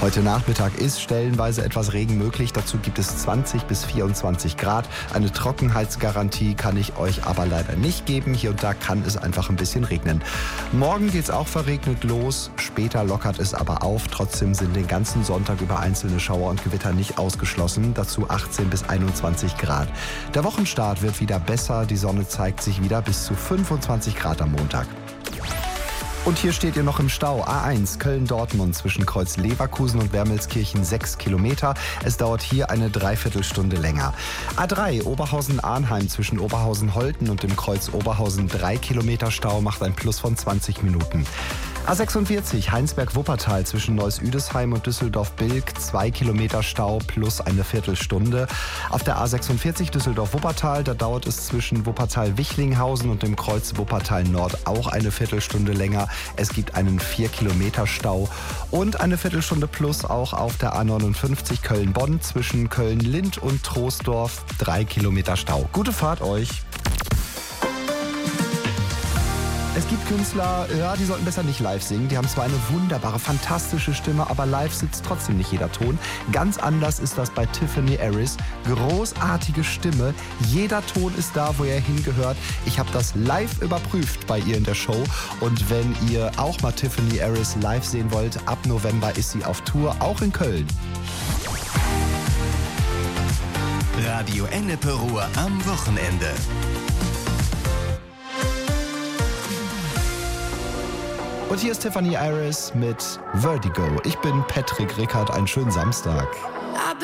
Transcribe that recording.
Heute Nachmittag ist stellenweise etwas Regen möglich. Dazu gibt es 20 bis 24 Grad. Eine Trockenheitsgarantie kann ich euch aber leider nicht geben. Hier und da kann es einfach ein bisschen regnen. Morgen geht es auch verregnet los. Später lockert es aber auf. Trotzdem sind den ganzen Sonntag über einzelne Schauer und Gewitter nicht ausgeschlossen. Dazu 18 bis 21 Grad. Der Wochenstart wird wieder besser. Die Sonne zeigt sich wieder bis zu 25 Grad am Montag. Und hier steht ihr noch im Stau. A1 Köln-Dortmund zwischen Kreuz Leverkusen und Wermelskirchen 6 Kilometer. Es dauert hier eine Dreiviertelstunde länger. A3 Oberhausen-Arnheim zwischen Oberhausen-Holten und dem Kreuz Oberhausen 3 Kilometer Stau macht ein Plus von 20 Minuten. A46 Heinsberg-Wuppertal zwischen Neuss-Üdesheim und Düsseldorf-Bilk 2 Kilometer Stau plus eine Viertelstunde. Auf der A46 Düsseldorf-Wuppertal, da dauert es zwischen Wuppertal-Wichlinghausen und dem Kreuz Wuppertal-Nord auch eine Viertelstunde länger. Es gibt einen 4 Kilometer Stau und eine Viertelstunde plus auch auf der A59 Köln-Bonn zwischen Köln-Lind und Troisdorf 3 Kilometer Stau. Gute Fahrt euch! Es gibt Künstler, ja, die sollten besser nicht live singen. Die haben zwar eine wunderbare, fantastische Stimme, aber live sitzt trotzdem nicht jeder Ton. Ganz anders ist das bei Tiffany Harris. Großartige Stimme. Jeder Ton ist da, wo er hingehört. Ich habe das live überprüft bei ihr in der Show. Und wenn ihr auch mal Tiffany Harris live sehen wollt, ab November ist sie auf Tour, auch in Köln. Radio Ennepe-Ruhr am Wochenende. Und hier ist Tiffany Harris mit Vertigo. Ich bin Patrick Rickard. Einen schönen Samstag.